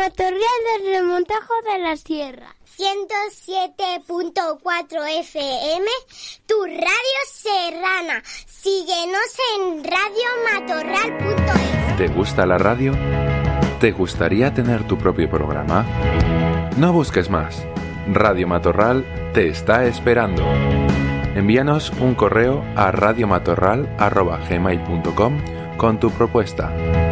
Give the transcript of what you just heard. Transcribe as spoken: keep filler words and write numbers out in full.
Matorral del Remontajo de la Sierra. ciento siete punto cuatro F M, tu radio serrana. Síguenos en radio matorral punto es. ¿Te gusta la radio? ¿Te gustaría tener tu propio programa? No busques más. Radio Matorral te está esperando. Envíanos un correo a radiomatorral arroba gmail punto com con tu propuesta.